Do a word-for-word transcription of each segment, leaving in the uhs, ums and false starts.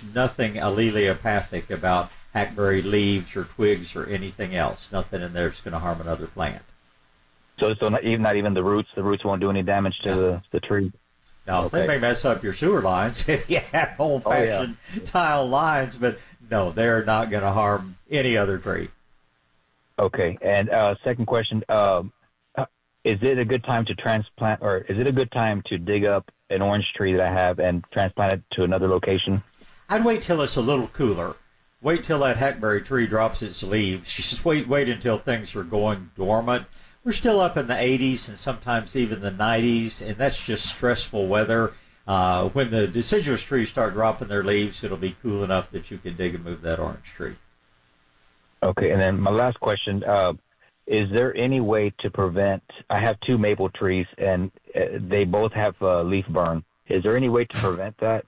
nothing allelopathic about hackberry leaves or twigs or anything else. Nothing in there that's going to harm another plant. So, so not even not even the roots. The roots won't do any damage to no. the the tree. No, okay. They may mess up your sewer lines if you have old-fashioned oh, yeah. tile lines, but no, they're not going to harm any other tree. Okay. And uh, second question: um, is it a good time to transplant, or is it a good time to dig up an orange tree that I have and transplant it to another location? I'd wait till it's a little cooler. Wait till that hackberry tree drops its leaves. Just wait, wait until things are going dormant. We're still up in the eighties and sometimes even the nineties, and that's just stressful weather. Uh, when the deciduous trees start dropping their leaves, it'll be cool enough that you can dig and move that orange tree. Okay, and then my last question, uh, is there any way to prevent, I have two maple trees, and uh, they both have uh, leaf burn. Is there any way to prevent that?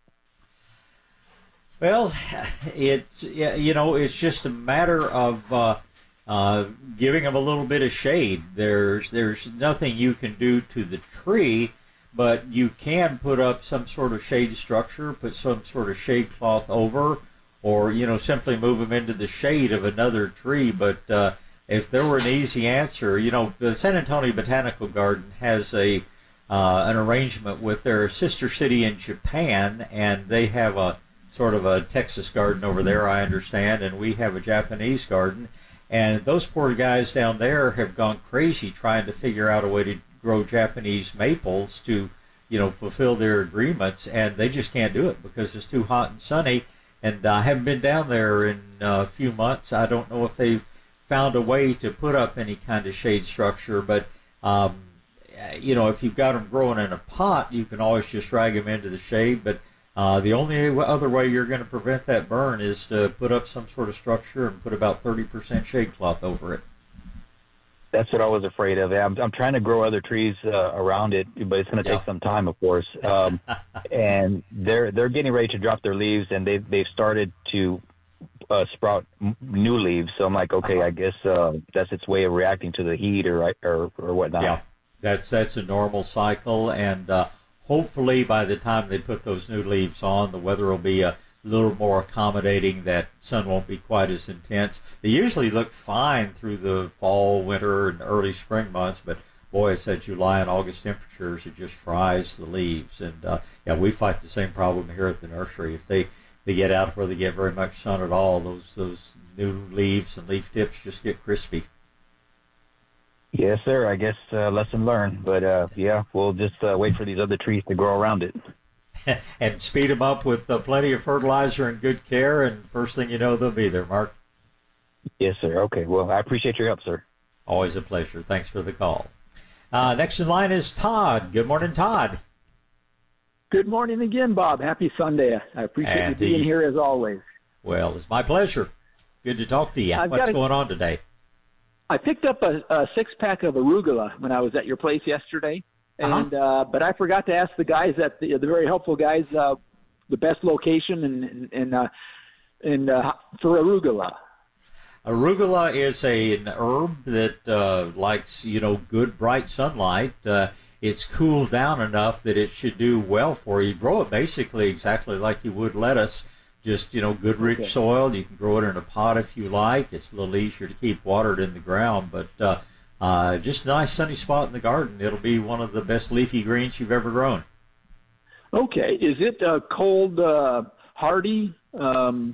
Well, it's, you know, it's just a matter of... Uh, Uh, giving them a little bit of shade. There's there's nothing you can do to the tree, but you can put up some sort of shade structure, put some sort of shade cloth over, or, you know, simply move them into the shade of another tree. But uh, if there were an easy answer, you know, the San Antonio Botanical Garden has a uh, an arrangement with their sister city in Japan, and they have a sort of a Texas garden over there, I understand, and we have a Japanese garden. And those poor guys down there have gone crazy trying to figure out a way to grow Japanese maples to, you know, fulfill their agreements, and they just can't do it because it's too hot and sunny. And I haven't been down there in a few months. I don't know if they've found a way to put up any kind of shade structure, but, um, you know, if you've got them growing in a pot, you can always just drag them into the shade, but Uh, the only other way you're going to prevent that burn is to put up some sort of structure and put about thirty percent shade cloth over it. That's what I was afraid of. I'm, I'm trying to grow other trees uh, around it, but it's going to take yeah. some time, of course. Um, and they're they're getting ready to drop their leaves, and they they've started to uh, sprout m- new leaves. So I'm like, okay, uh-huh. I guess uh, that's its way of reacting to the heat or or or whatnot. Yeah, that's that's a normal cycle, and uh, hopefully by the time they put those new leaves on, the weather will be a little more accommodating, that sun won't be quite as intense. They usually look fine through the fall, winter, and early spring months, but boy, it's that July and August temperatures, it just fries the leaves. And uh, yeah, we fight the same problem here at the nursery. If they, they get out where they get very much sun at all, those those new leaves and leaf tips just get crispy. Yes, sir. I guess uh, lesson learned. But, uh, yeah, we'll just uh, wait for these other trees to grow around it. And speed them up with uh, plenty of fertilizer and good care, and first thing you know, they'll be there, Mark. Yes, sir. Okay. Well, I appreciate your help, sir. Always a pleasure. Thanks for the call. Uh, next in line is Todd. Good morning, Todd. Good morning again, Bob. Happy Sunday. I appreciate and you being the, here as always. Well, it's my pleasure. Good to talk to you. I've What's a, going on today? I picked up a, a six-pack of arugula when I was at your place yesterday, and uh-huh. uh, but I forgot to ask the guys at the, the very helpful guys uh, the best location and and uh, and uh, for arugula. Arugula is a, an herb that uh, likes, you know, good bright sunlight. Uh, it's cooled down enough that it should do well for you. Grow it basically exactly like you would lettuce. Just, you know, good rich okay. soil. You can grow it in a pot if you like. It's a little easier to keep watered in the ground, but uh, uh, just a nice sunny spot in the garden. It'll be one of the best leafy greens you've ever grown. Okay. Is it uh, cold uh, hardy um,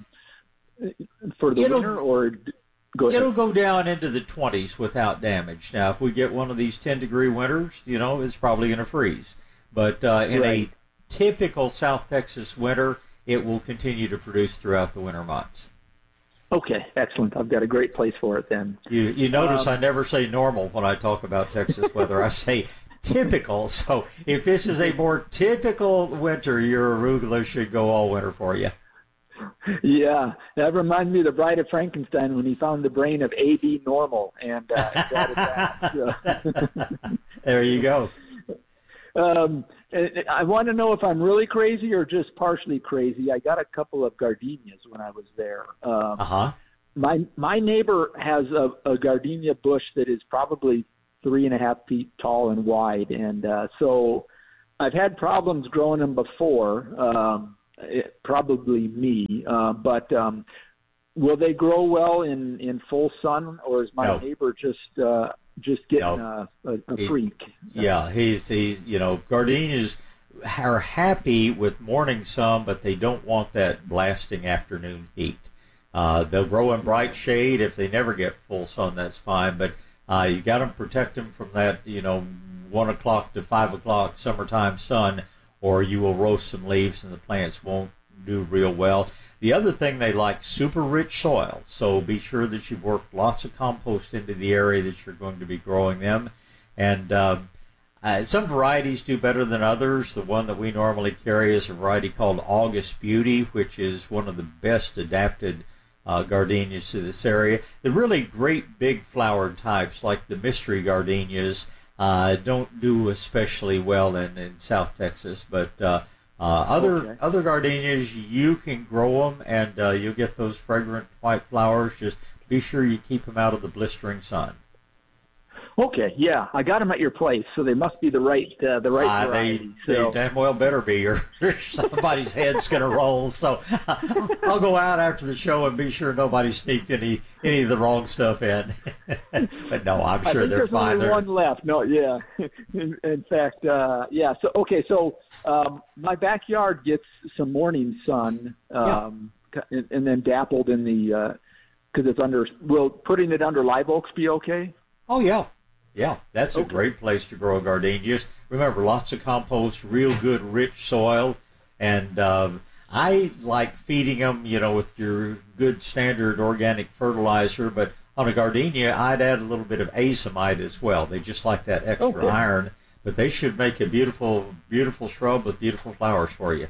for the it'll, winter, or go ahead? It'll go down into the twenties without damage. Now, if we get one of these ten-degree winters, you know, it's probably going to freeze. But uh, in right. a typical South Texas winter, it will continue to produce throughout the winter months. Okay, excellent. I've got a great place for it then. You you notice um, I never say normal when I talk about Texas weather. I say typical. So if this is a more typical winter, your arugula should go all winter for you. Yeah, that reminds me of the Bride of Frankenstein when he found the brain of A B normal and uh, that, that, so. There you go. Um, I want to know if I'm really crazy or just partially crazy. I got a couple of gardenias when I was there. Um, uh-huh. My my neighbor has a, a gardenia bush that is probably three and a half feet tall and wide, and uh, so I've had problems growing them before. Um, it, probably me. Uh, but um, will they grow well in, in full sun, or is my no. neighbor just uh, just getting no. a, a, a he, freak? Yeah, he's he's you know gardenias are happy with morning sun, but they don't want that blasting afternoon heat. Uh, they'll grow in bright shade. If they never get full sun, that's fine. But uh, you got to protect them from that, you know, one o'clock to five o'clock summertime sun, or you will roast some leaves and the plants won't do real well. The other thing, they like super rich soil. So be sure that you've worked lots of compost into the area that you're going to be growing them. And um, uh, some varieties do better than others. The one that we normally carry is a variety called August Beauty, which is one of the best adapted Uh, gardenias to this area. The really great big flowered types, like the mystery gardenias, uh, don't do especially well in, in South Texas, but uh, uh, other okay. other gardenias, you can grow them, and uh, you'll get those fragrant white flowers. Just be sure you keep them out of the blistering sun. Okay, yeah, I got them at your place, so they must be the right uh, the right uh, variety. They, so. they damn well better be, or somebody's head's going to roll. So I'll go out after the show and be sure nobody sneaked any any of the wrong stuff in. But no, I'm I sure think they're there's fine. Only They're... one left. No, yeah. In, in fact, uh, yeah. So okay, so um, my backyard gets some morning sun, um, yeah. and, and then dappled in the because uh, it's under. Will putting it under live oaks be okay? Oh yeah. Yeah, that's a okay. great place to grow gardenias. Remember, lots of compost, real good, rich soil, and um, I like feeding them, you know, with your good standard organic fertilizer. But on a gardenia, I'd add a little bit of azomite as well. They just like that extra okay. iron, but they should make a beautiful, beautiful shrub with beautiful flowers for you.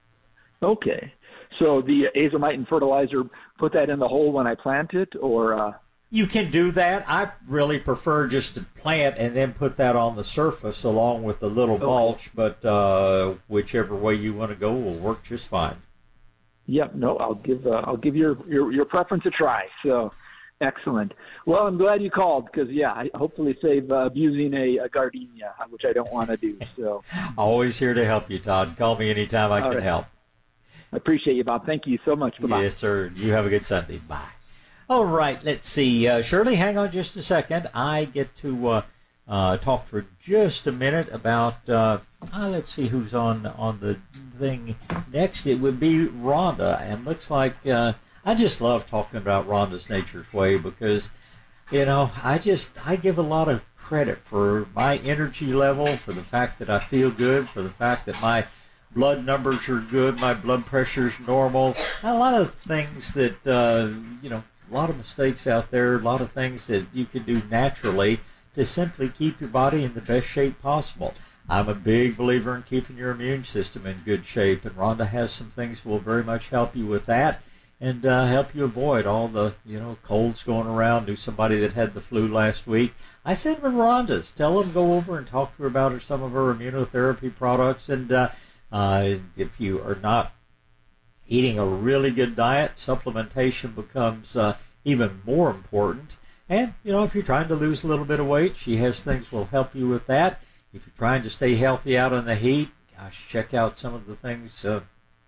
Okay, so the azomite and fertilizer, put that in the hole when I plant it, or? Uh... You can do that. I really prefer just to plant and then put that on the surface along with a little okay. mulch, but uh, whichever way you want to go will work just fine. Yep. No, I'll give uh, I'll give your, your your preference a try. So, excellent. Well, I'm glad you called because yeah, I hopefully save uh, abusing a, a gardenia, which I don't want to do. So, always here to help you, Todd. Call me anytime I All can right. help. I appreciate you, Bob. Thank you so much. Bye-bye. Yes, sir. You have a good Sunday. Bye. All right, let's see. Uh, Shirley, hang on just a second. I get to uh, uh, talk for just a minute about, uh, uh, let's see who's on on the thing next. It would be Rhonda, and looks like uh, I just love talking about Rhonda's Nature's Way because, you know, I just, I give a lot of credit for my energy level, for the fact that I feel good, for the fact that my blood numbers are good, my blood pressure's normal. A lot of things that, uh, you know, a lot of mistakes out there, a lot of things that you can do naturally to simply keep your body in the best shape possible. I'm a big believer in keeping your immune system in good shape, and Rhonda has some things that will very much help you with that and uh, help you avoid all the, you know, colds going around. Knew somebody that had the flu last week. I sent them to Rhonda's. Tell them to go over and talk to her about her, some of her immunotherapy products, and uh, uh, if you are not eating a really good diet, supplementation becomes uh, even more important. And, you know, if you're trying to lose a little bit of weight, she has things that will help you with that. If you're trying to stay healthy out in the heat, gosh, check out some of the things, uh,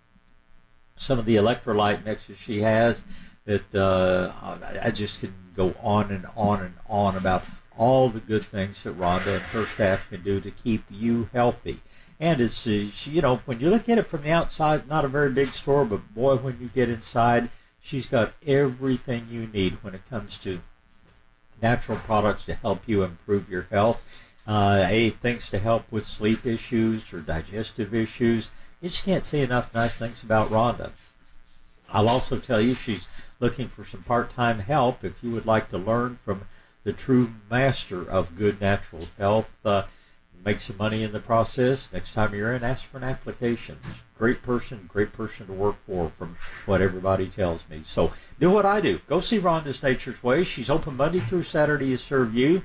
some of the electrolyte mixes she has that uh, I just can go on and on and on about all the good things that Rhonda and her staff can do to keep you healthy. And it's, uh, you know, when you look at it from the outside, not a very big store, but boy, when you get inside, she's got everything you need when it comes to natural products to help you improve your health. Uh, a things to help with sleep issues or digestive issues. You just can't say enough nice things about Rhonda. I'll also tell you she's looking for some part-time help if you would like to learn from the true master of good natural health. Uh, Make some money in the process. Next time you're in, ask for an application. Great person, great person to work for from what everybody tells me. So do what I do. Go see Rhonda's Nature's Way. She's open Monday through Saturday to serve you.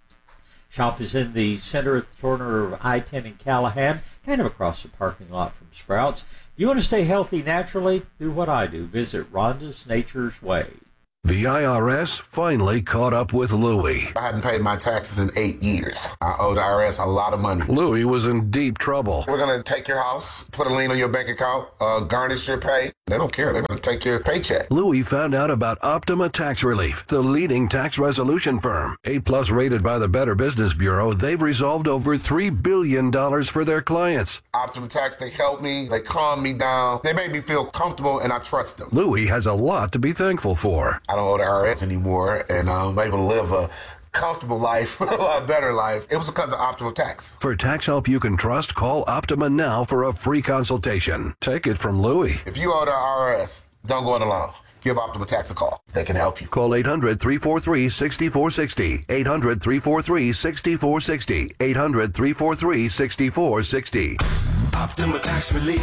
Shop is in the center at the corner of I ten and Callahan, kind of across the parking lot from Sprouts. If you want to stay healthy naturally, do what I do. Visit Rhonda's Nature's Way. The I R S finally caught up with Louie. I hadn't paid my taxes in eight years. I owed the I R S a lot of money. Louie was in deep trouble. We're going to take your house, put a lien on your bank account, uh, garnish your pay. They don't care. They're going to take your paycheck. Louie found out about Optima Tax Relief, the leading tax resolution firm. A-plus rated by the Better Business Bureau, they've resolved over three billion dollars for their clients. Optima Tax, they helped me. They calmed me down. They made me feel comfortable, and I trust them. Louie has a lot to be thankful for. I don't owe the I R S anymore, and I'm able to live a comfortable life, a lot better life. It was because of Optima Tax. For tax help you can trust, call Optima now for a free consultation. Take it from Louie. If you owe the I R S, don't go it alone. Give Optima Tax a call. They can help you. Call eight hundred, three four three, six four six zero. eight hundred, three four three, six four six zero. eight hundred, three four three, six four six zero. Optima Tax Relief.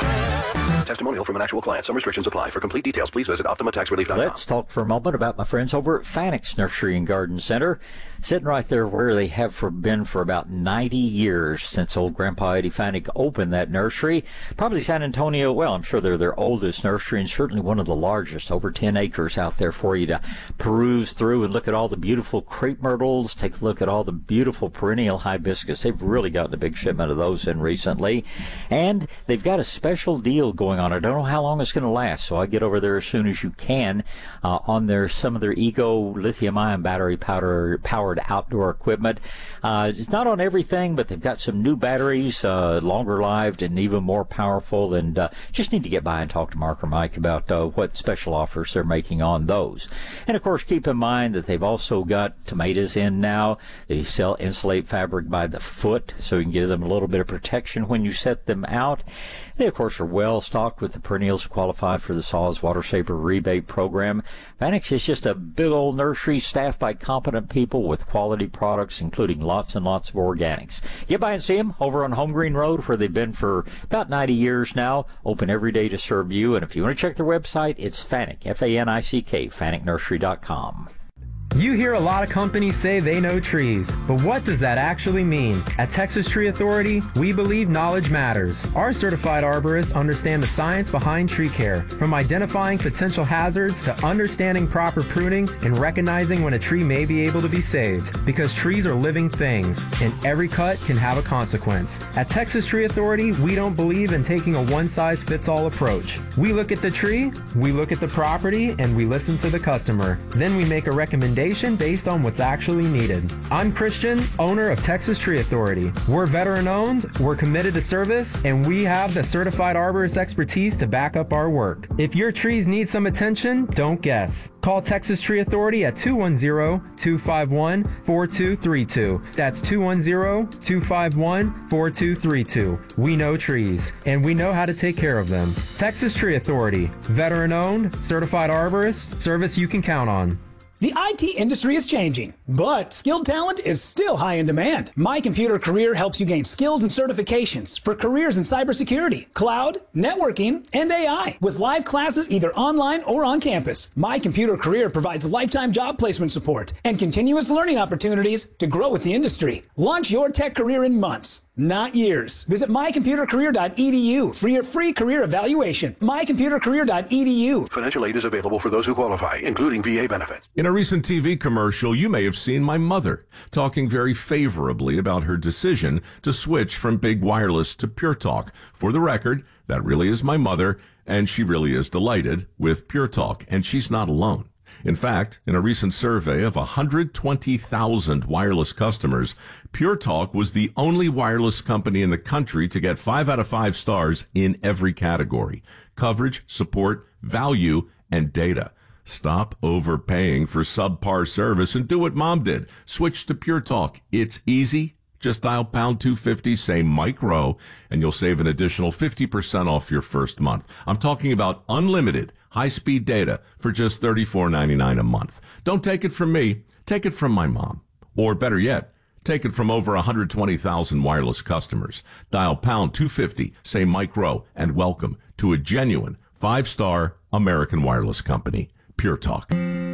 Testimonial from an actual client. Some restrictions apply. For complete details, please visit Optima Tax Relief dot com. Let's talk for a moment about my friends over at Fanix Nursery and Garden Center, sitting right there where they have for, been for about ninety years since old Grandpa Eddie Fanek opened that nursery. Probably San Antonio, well, I'm sure they're their oldest nursery and certainly one of the largest, over ten acres out there for you to peruse through and look at all the beautiful crepe myrtles, take a look at all the beautiful perennial hibiscus. They've really gotten a big shipment of those in recently. And they've got a special deal going on. I don't know how long it's going to last, so I get over there as soon as you can uh, on their some of their Eco lithium-ion battery powder, powered outdoor equipment. Uh, it's not on everything, but they've got some new batteries, uh, longer-lived and even more powerful, and uh, just need to get by and talk to Mark or Mike about uh, what special offers they're making on those. And, of course, keep in mind that they've also got tomatoes in now. They sell insulate fabric by the foot, so you can give them a little bit of protection when you set them out. They, of course, are well stocked with the perennials qualified for the Saws Water Saver rebate program. Fanix is just a big old nursery staffed by competent people with quality products, including lots and lots of organics. Get by and see them over on Home Green Road, where they've been for about ninety years now, open every day to serve you. And if you want to check their website, it's Fanik, F A N I C K, fanik nursery dot com. You hear a lot of companies say they know trees, but what does that actually mean? At Texas Tree Authority, we believe knowledge matters. Our certified arborists understand the science behind tree care, from identifying potential hazards to understanding proper pruning and recognizing when a tree may be able to be saved. Because trees are living things, and every cut can have a consequence. At Texas Tree Authority, we don't believe in taking a one-size-fits-all approach. We look at the tree, we look at the property, and we listen to the customer. Then we make a recommendation based on what's actually needed. I'm Christian, owner of Texas Tree Authority. We're veteran owned, we're committed to service, and we have the certified arborist expertise to back up our work. If your trees need some attention, don't guess. Call Texas Tree Authority at two one zero, two five one, four two three two. That's two one zero, two five one, four two three two. We know trees, and we know how to take care of them. Texas Tree Authority, veteran owned, certified arborist, service you can count on. The I T industry is changing, but skilled talent is still high in demand. My Computer Career helps you gain skills and certifications for careers in cybersecurity, cloud, networking, and A I, with live classes either online or on campus. My Computer Career provides lifetime job placement support and continuous learning opportunities to grow with the industry. Launch your tech career in months, not years. Visit my computer career dot e d u for your free career evaluation. my computer career dot e d u. Financial aid is available for those who qualify, including V A benefits. In a recent T V commercial, you may have seen my mother talking very favorably about her decision to switch from big wireless to Pure Talk. For the record, that really is my mother, and she really is delighted with Pure Talk, and she's not alone. In fact, in a recent survey of one hundred twenty thousand wireless customers, Pure Talk was the only wireless company in the country to get five out of five stars in every category: coverage, support, value, and data. Stop overpaying for subpar service and do what Mom did. Switch to Pure Talk. It's easy. Just dial pound two fifty, say Mike Rowe, and you'll save an additional fifty percent off your first month. I'm talking about unlimited high-speed data for just thirty-four ninety-nine a month. Don't take it from me. Take it from my mom. Or better yet, take it from over one hundred twenty thousand wireless customers. Dial pound two fifty, say Mike Rowe, and welcome to a genuine five-star American wireless company, Pure Talk.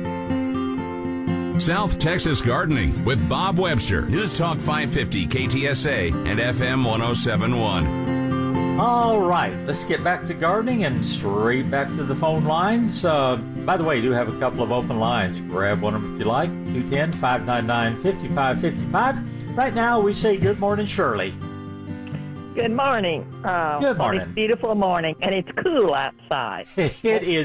South Texas Gardening with Bob Webster. News Talk five fifty, K T S A, and F M one oh seven point one. All right, let's get back to gardening and straight back to the phone lines. Uh, by the way, I do have a couple of open lines. Grab one of them if you like. two one zero, five nine nine, five five five five. Right now, we say good morning, Shirley. Good morning. Uh, Good morning. It's a beautiful morning, and it's cool outside. It is